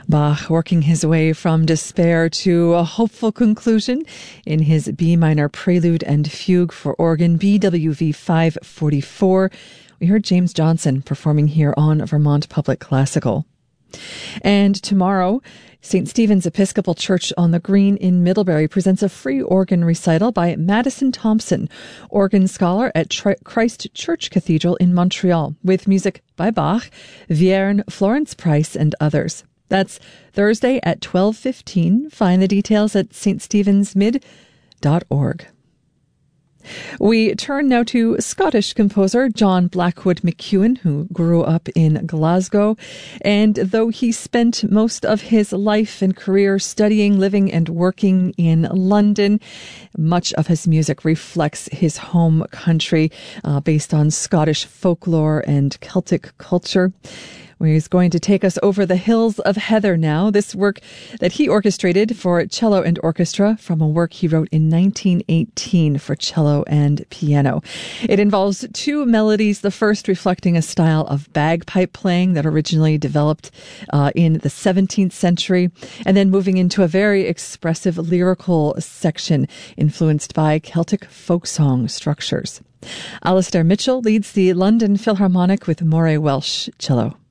Bach working his way from despair to a hopeful conclusion in his B minor prelude and fugue for organ, BWV 544. We heard James Johnson performing here on Vermont Public Classical. And tomorrow, St. Stephen's Episcopal Church on the Green in Middlebury presents a free organ recital by Madison Thompson, organ scholar at Christ Church Cathedral in Montreal, with music by Bach, Vierne, Florence Price, and others. That's Thursday at 12:15. Find the details at ststevensmid.org. We turn now to Scottish composer John Blackwood McEwen, who grew up in Glasgow. And though he spent most of his life and career studying, living, and working in London, much of his music reflects his home country, based on Scottish folklore and Celtic culture. He's going to take us over the hills of Heather now, this work that he orchestrated for cello and orchestra from a work he wrote in 1918 for cello and piano. It involves two melodies, the first reflecting a style of bagpipe playing that originally developed in the 17th century, and then moving into a very expressive lyrical section influenced by Celtic folk song structures. Alistair Mitchell leads the London Philharmonic with Moray Welsh cello.